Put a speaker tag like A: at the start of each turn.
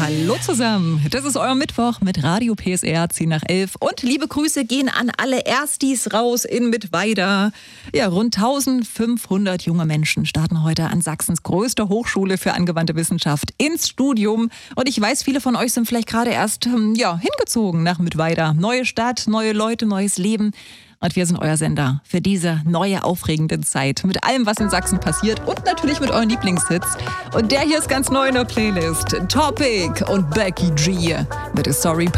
A: Hallo zusammen, das ist euer Mittwoch mit Radio PSR 10 nach 11 und liebe Grüße gehen an alle Erstis raus in Mittweida. Ja, rund 1500 junge Menschen starten heute an Sachsens größter Hochschule für angewandte Wissenschaft ins Studium und ich weiß, viele von euch sind vielleicht gerade erst hingezogen nach Mittweida. Neue Stadt, neue Leute, neues Leben. Und wir sind euer Sender für diese neue, aufregende Zeit. Mit allem, was in Sachsen passiert und natürlich mit euren Lieblingshits. Und der hier ist ganz neu in der Playlist. Topic und Becky G mit A Sorry